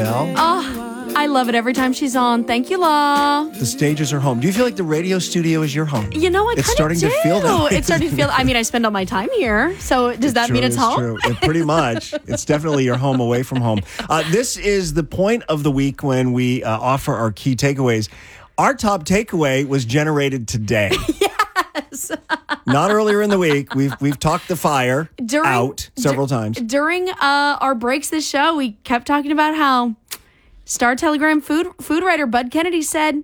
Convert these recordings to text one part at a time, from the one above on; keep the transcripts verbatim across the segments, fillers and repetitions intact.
Oh, I love it every time she's on. Thank you, La. The stage is her home. Do you feel like the radio studio is your home? You know, I kind of do. It's starting to feel that way. It's starting to feel, I mean, I spend all my time here. So does that True, mean it's, it's home? True. It, pretty much. It's definitely your home away from home. Uh, this is the point of the week when we uh, offer our key takeaways. Our top takeaway was generated today. Yes. Not earlier in the week. We've we've talked the fire During, out several dur- times. During uh, our breaks this show, we kept talking about how Star Telegram food food writer Bud Kennedy said,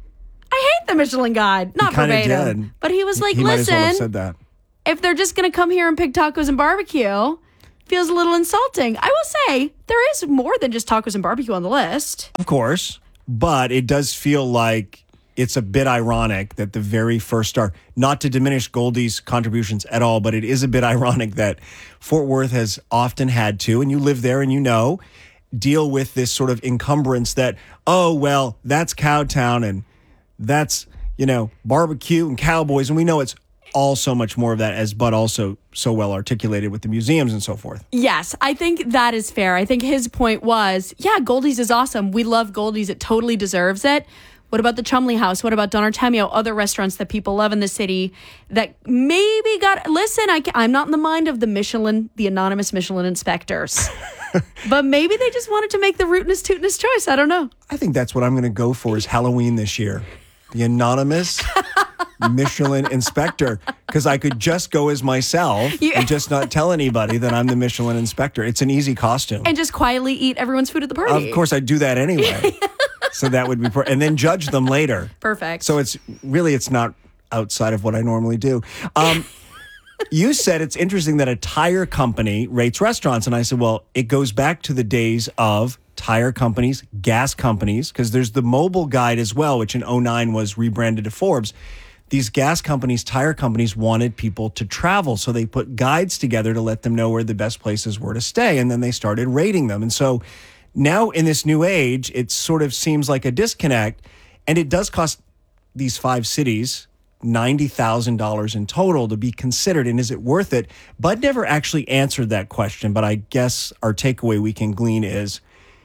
I hate the Michelin Guide. Not He kinda verbatim. did. But he was like, he might as listen, well have said that. if they're just going to come here and pick tacos and barbecue, feels a little insulting. I will say, there is more than just tacos and barbecue on the list. Of course. But it does feel like it's a bit ironic that the very first star, not to diminish Goldie's contributions at all, but it is a bit ironic that Fort Worth has often had to, and you live there and you know, deal with this sort of encumbrance that, oh, well, that's Cowtown and that's, you know, barbecue and cowboys. And we know it's all so much more of that, as Bud also so well articulated with the museums and so forth. Yes, I think that is fair. I think his point was, yeah, Goldie's is awesome. We love Goldie's. It totally deserves it. What about the Chumley House? What about Don Artemio? Other restaurants that people love in the city that maybe got... Listen, I, I'm not in the mind of the Michelin, the anonymous Michelin inspectors. But maybe they just wanted to make the rootinest, tootinest choice. I don't know. I think that's what I'm going to go for is Halloween this year. The anonymous Michelin inspector. Because I could just go as myself You- and just not tell anybody that I'm the Michelin inspector. It's an easy costume. And just quietly eat everyone's food at the party. Of course, I'd do that anyway. So that would be... Per- and then judge them later. Perfect. So it's really, it's not outside of what I normally do. Um, you said it's interesting that a tire company rates restaurants. And I said, well, it goes back to the days of tire companies, gas companies, because there's the mobile guide as well, which in oh nine was rebranded to Forbes. These gas companies, tire companies wanted people to travel. So they put guides together to let them know where the best places were to stay. And then they started rating them. And so now in this new age, it sort of seems like a disconnect. And it does cost these five cities ninety thousand dollars in total to be considered. And is it worth it? Bud never actually answered that question. But I guess our takeaway we can glean is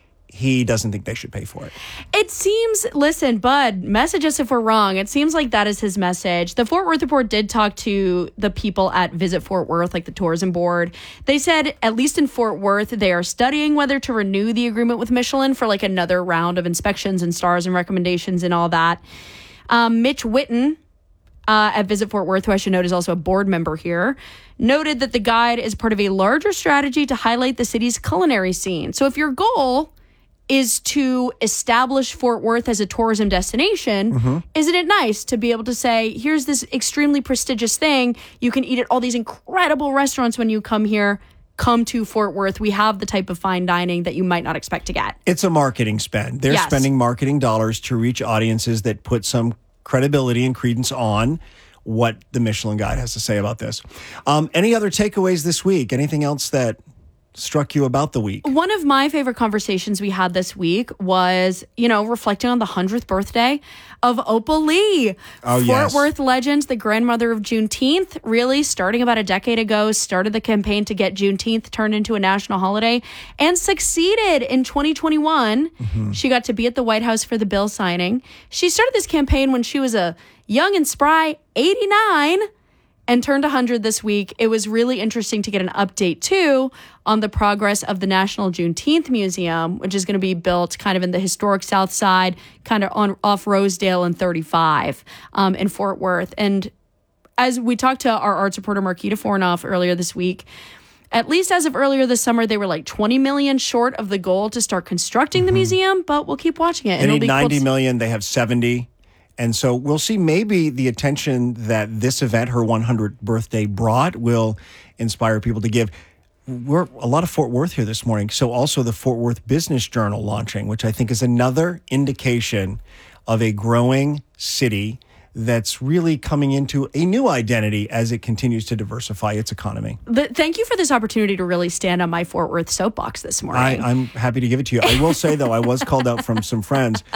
he doesn't think they should pay for it. It seems, listen, Bud, message us if we're wrong. It seems like that is his message. The Fort Worth Report did talk to the people at Visit Fort Worth, like the tourism board. They said, at least in Fort Worth, they are studying whether to renew the agreement with Michelin for like another round of inspections and stars and recommendations and all that. Um, Mitch Witten uh, at Visit Fort Worth, who I should note is also a board member here, noted that the guide is part of a larger strategy to highlight the city's culinary scene. So if your goal is to establish Fort Worth as a tourism destination, mm-hmm. isn't it nice to be able to say, here's this extremely prestigious thing. You can eat at all these incredible restaurants when you come here. Come to Fort Worth. We have the type of fine dining that you might not expect to get. It's a marketing spend. They're Yes. spending marketing dollars to reach audiences that put some credibility and credence on what the Michelin Guide has to say about this. Um, any other takeaways this week? Anything else that struck you about the week? One of my favorite conversations we had this week was, you know, reflecting on the hundredth birthday of Opal Lee. Oh, Fort yes. Worth legend, the grandmother of Juneteenth, really starting about a decade ago, started the campaign to get Juneteenth turned into a national holiday and succeeded in twenty twenty-one. Mm-hmm. She got to be at the White House for the bill signing. She started this campaign when she was a young and spry eighty-nine and turned one hundred this week. It was really interesting to get an update, too, on the progress of the National Juneteenth Museum, which is going to be built kind of in the historic South Side, kind of on off Rosedale and thirty-five um, in Fort Worth. And as we talked to our arts reporter, Marquita Fornoff, earlier this week, at least as of earlier this summer, they were like twenty million dollars short of the goal to start constructing mm-hmm. the museum, but we'll keep watching it. They and need it'll be ninety cool million dollars. They have seventy. And so we'll see, maybe the attention that this event, her one hundredth birthday, brought will inspire people to give. We're a lot of Fort Worth here this morning. So also the Fort Worth Business Journal launching, which I think is another indication of a growing city that's really coming into a new identity as it continues to diversify its economy. The, thank you for this opportunity to really stand on my Fort Worth soapbox this morning. I, I'm happy to give it to you. I will say, though, I was called out from some friends.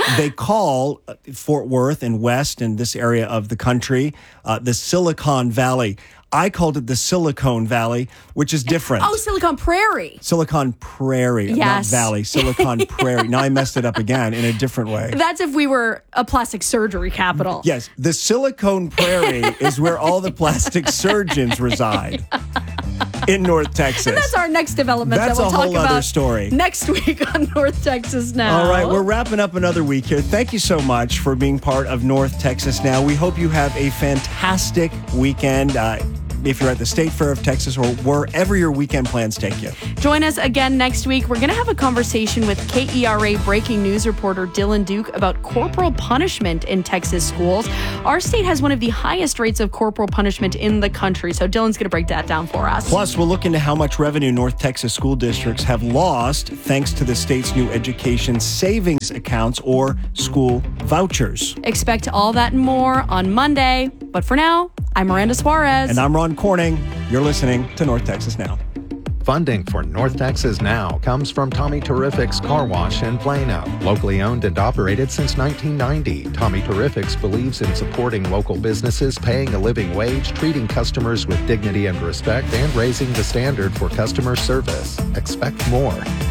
they call Fort Worth and West and this area of the country uh, the Silicon Valley. I called it the Silicon Valley, which is different. Oh, Silicon Prairie. Silicon Prairie, Yes. not Valley. Silicon Prairie. Now I messed it up again in a different way. That's if we were a plastic surgery capital. Yes, the Silicon Prairie is where all the plastic surgeons reside in North Texas. And that's our next development That's that we'll a talk whole about other story. next week on North Texas Now. All right, we're wrapping up another week here. Thank you so much for being part of North Texas Now. We hope you have a fantastic weekend. Uh, if you're at the State Fair of Texas or wherever your weekend plans take you. Join us again next week. We're going to have a conversation with K E R A breaking news reporter Dylan Duke about corporal punishment in Texas schools. Our state has one of the highest rates of corporal punishment in the country, so Dylan's going to break that down for us. Plus, we'll look into how much revenue North Texas school districts have lost thanks to the state's new education savings accounts or school vouchers. Expect all that and more on Monday. But for now, I'm Miranda Suarez. And I'm Ron Corning. You're listening to North Texas Now. Funding for North Texas Now comes from Tommy Terrific's Car Wash in Plano. Locally owned and operated since nineteen ninety, Tommy Terrific's believes in supporting local businesses, paying a living wage, treating customers with dignity and respect, and raising the standard for customer service. Expect more.